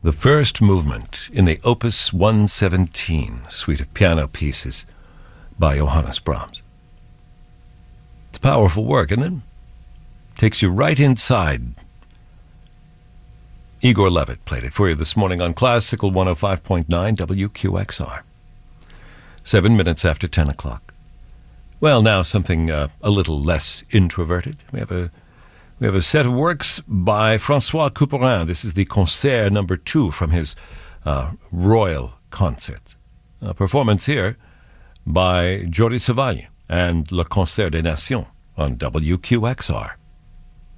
the first movement in the Opus 117 suite of piano pieces by Johannes Brahms. It's powerful work, isn't it? Takes you right inside. Igor Levit played it for you this morning on Classical 105.9 WQXR. 7 minutes after 10 o'clock. Well, now something a little less introverted. We have a set of works by François Couperin. This is the Concert number 2 from his Royal Concert. A performance here by Jordi Savall and Le Concert des Nations on WQXR.